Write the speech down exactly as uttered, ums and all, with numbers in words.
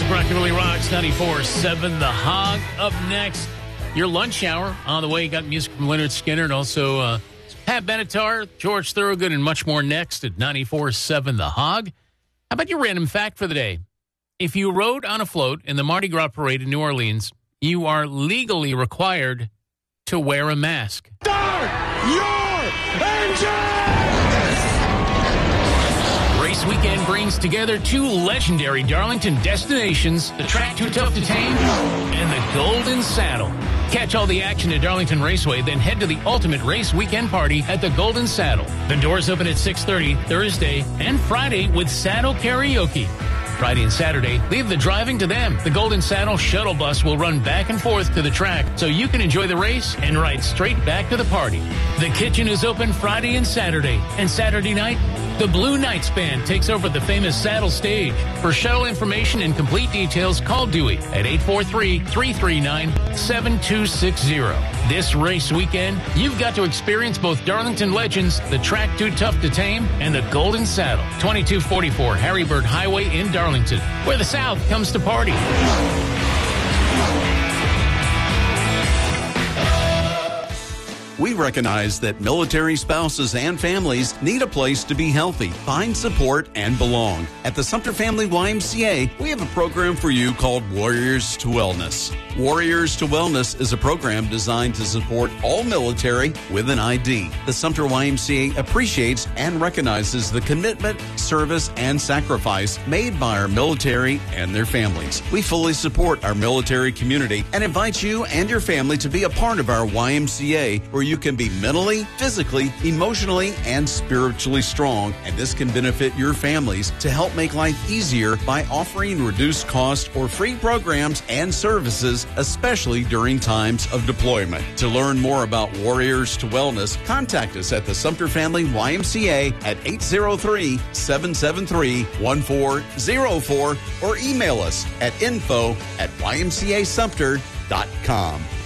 Classic Rockabilly Rocks, ninety-four point seven. The Hog up next. Your lunch hour on the way. You got music from Leonard Skinner and also uh, Pat Benatar, George Thorogood, and much more next at ninety-four point seven. The Hog. How about your random fact for the day? If you rode on a float in the Mardi Gras parade in New Orleans, you are legally required to wear a mask. Start your engine! Race weekend brings together two legendary Darlington destinations, the Track Too Tough to Tame and the Golden Saddle. Catch all the action at Darlington Raceway, then head to the ultimate race weekend party at the Golden Saddle. The doors open at six thirty Thursday and Friday with saddle karaoke. Friday and Saturday, leave the driving to them. The Golden Saddle shuttle bus will run back and forth to the track so you can enjoy the race and ride straight back to the party. The kitchen is open Friday and Saturday. And Saturday night, the Blue Knights Band takes over the famous Saddle stage. For shuttle information and complete details, call Dewey at eight four three, three three nine, seven two six zero. This race weekend, you've got to experience both Darlington legends, the Track Too Tough to Tame, and the Golden Saddle. twenty-two forty-four Harry Bird Highway in Darlington, where the South comes to party. We recognize that military spouses and families need a place to be healthy, find support, and belong. At the Sumter Family Y M C A, we have a program for you called Warriors to Wellness. Warriors to Wellness is a program designed to support all military with an I D. The Sumter Y M C A appreciates and recognizes the commitment, service, and sacrifice made by our military and their families. We fully support our military community and invite you and your family to be a part of our Y M C A, where you can be mentally, physically, emotionally, and spiritually strong. And this can benefit your families to help make life easier by offering reduced cost or free programs and services, especially during times of deployment. To learn more about Warriors to Wellness, contact us at the Sumter Family Y M C A at eight zero three, seven seven three, one four zero four or email us at info at y m c a sumter dot com.